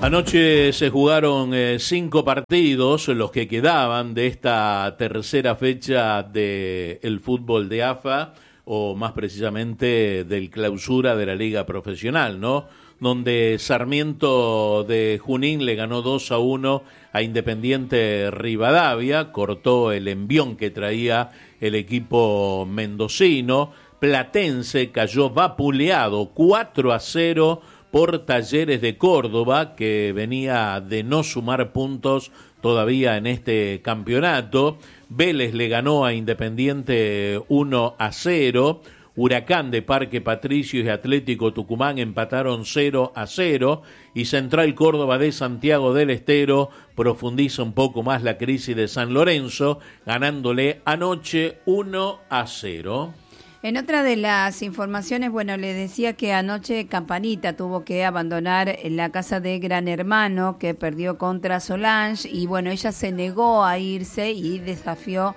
Anoche se jugaron 5 partidos, los que quedaban de esta tercera fecha del fútbol de AFA, o más precisamente del clausura de la Liga Profesional, ¿no? Donde Sarmiento de Junín le ganó 2-1 a Independiente Rivadavia, cortó el envión que traía el equipo mendocino. Platense cayó vapuleado 4-0 por Talleres de Córdoba, que venía de no sumar puntos todavía en este campeonato. Vélez le ganó a Independiente 1-0. Huracán de Parque Patricios y Atlético Tucumán empataron 0-0. Y Central Córdoba de Santiago del Estero profundiza un poco más la crisis de San Lorenzo, ganándole anoche 1-0. En otra de las informaciones, bueno, le decía que anoche Campanita tuvo que abandonar la casa de Gran Hermano, que perdió contra Solange, y bueno, ella se negó a irse y desafió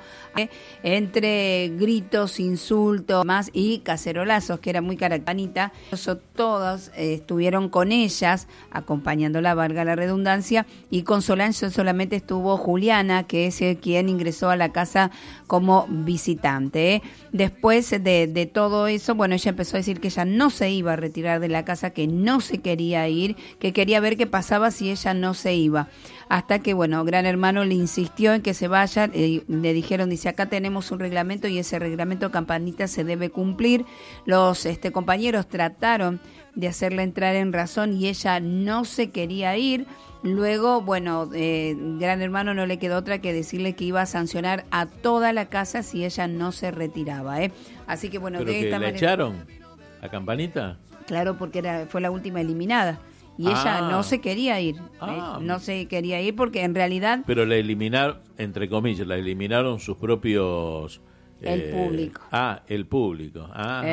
entre gritos, insultos más y cacerolazos, que era muy característica. Todos estuvieron con ellas, acompañándola, valga la redundancia, y con Solange solamente estuvo Juliana, que es quien ingresó a la casa como visitante. Después de todo eso, bueno, ella empezó a decir que ella no se iba a retirar de la casa, que no se quería ir, que quería ver qué pasaba si ella no se iba. Hasta que, bueno, Gran Hermano le insistió en que se vaya, le dijeron, dice, acá tenemos un reglamento y ese reglamento, Campanita, se debe cumplir. Los compañeros trataron de hacerla entrar en razón y ella no se quería ir. Luego, bueno, Gran Hermano no le quedó otra que decirle que iba a sancionar a toda la casa si ella no se retiraba, ¿eh? Así que, bueno, ¿Pero de que esta la manera... echaron a Campanita? Claro, porque fue la última eliminada. Y ella no se quería ir, no se quería ir porque en realidad... Pero la eliminaron, entre comillas, la eliminaron sus propios... El público. El público.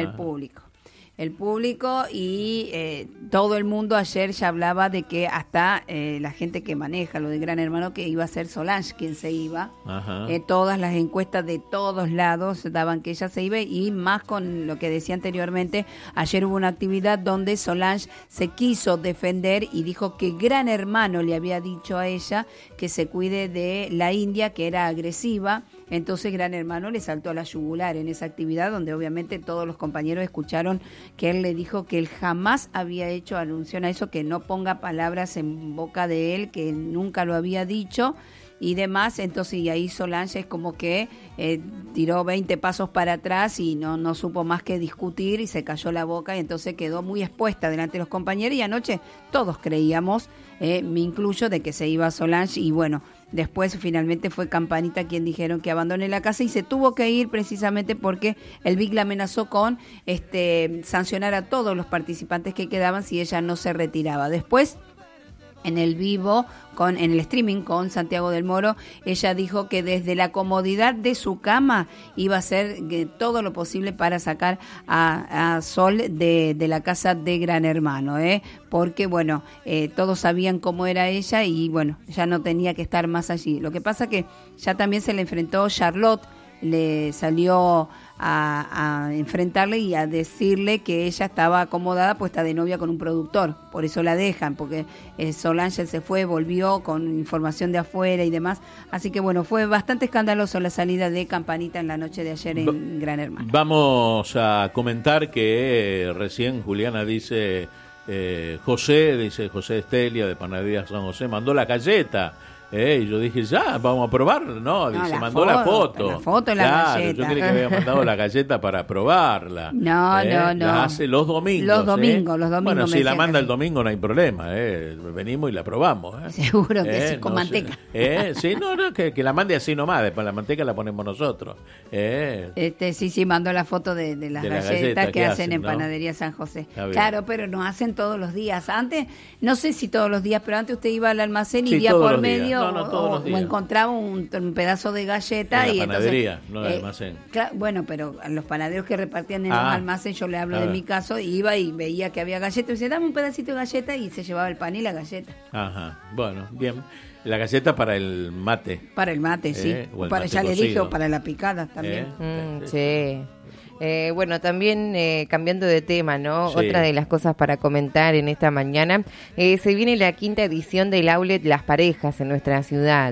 El público y todo el mundo ayer ya hablaba de que hasta la gente que maneja lo de Gran Hermano, que iba a ser Solange quien se iba. Todas las encuestas de todos lados daban que ella se iba, y más con lo que decía anteriormente, ayer hubo una actividad donde Solange se quiso defender y dijo que Gran Hermano le había dicho a ella que se cuide de la India, que era agresiva. Entonces Gran Hermano le saltó a la yugular en esa actividad, donde obviamente todos los compañeros escucharon que él le dijo que él jamás había hecho alusión a eso, que no ponga palabras en boca de él, que él nunca lo había dicho y demás. Entonces, y ahí Solange es como que tiró 20 pasos para atrás y no supo más que discutir y se cayó la boca, y entonces quedó muy expuesta delante de los compañeros. Y anoche todos creíamos, me incluyo, de que se iba Solange, y bueno, después finalmente fue Campanita quien dijeron que abandone la casa, y se tuvo que ir precisamente porque el Big la amenazó con sancionar a todos los participantes que quedaban si ella no se retiraba. Después, en el vivo, en el streaming con Santiago del Moro, ella dijo que desde la comodidad de su cama iba a hacer todo lo posible para sacar a Sol de la casa de Gran Hermano, porque bueno, todos sabían cómo era ella y bueno, ya no tenía que estar más allí. Lo que pasa que ya también se le enfrentó Charlotte, le salió a enfrentarle y a decirle que ella estaba acomodada, pues está de novia con un productor, por eso la dejan, porque Solange se fue, volvió con información de afuera y demás, así que bueno, fue bastante escandaloso la salida de Campanita en la noche de ayer en Gran Hermano. Vamos a comentar que recién Juliana dice, José Estelia de Panadería San José mandó la galleta. Y yo dije, ya, vamos a probarla, ¿no? Dice, mandó la foto. La foto y la galleta. Yo creí que había mandado la galleta para probarla. No. La hace los domingos. Los domingos. Bueno, si la manda el domingo no hay problema, venimos y la probamos. Seguro que sí, con manteca. Sí, que la mande así nomás, después la manteca la ponemos nosotros. Sí, mandó la foto de las galletas que hacen en Panadería San José. Claro, pero no hacen todos los días. Antes, no sé si todos los días, pero antes usted iba al almacén y vía por medio o encontraba un pedazo de galleta en la y panadería, entonces, no en el almacén. Bueno, pero a los panaderos que repartían en los almacenes, yo le hablo de mi caso, iba y veía que había galleta y decía, dame un pedacito de galleta, y se llevaba el pan y la galleta. Bueno, bien. La galleta para el mate. Para el mate, sí. Ya le dije, o para la picada también. Sí. Bueno, también cambiando de tema, ¿no? Sí. Otra de las cosas para comentar en esta mañana, se viene la 5ª edición del Outlet Las Parejas en nuestra ciudad.